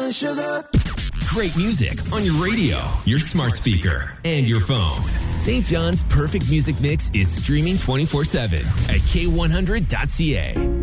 and sugar. Great music on your radio, your smart speaker, and your phone. St. John's Perfect Music Mix is streaming 24/7 at K100.ca.